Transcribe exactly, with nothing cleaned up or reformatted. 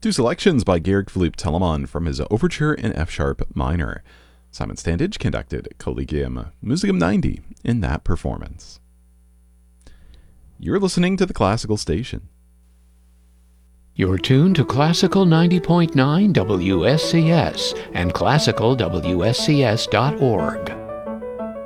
Two selections by Georg Philipp Telemann from his Overture in F-sharp minor. Simon Standage conducted Collegium Musicum ninety in that performance. You're listening to the Classical Station. You're tuned to Classical ninety point nine W S C S and classical W S C S dot org.